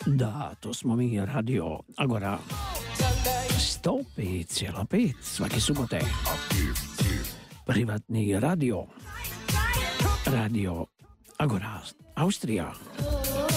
Da, to smo mi, Radio Agora 105,5 svake subote. Privatni radio. Radio Agora Austrija.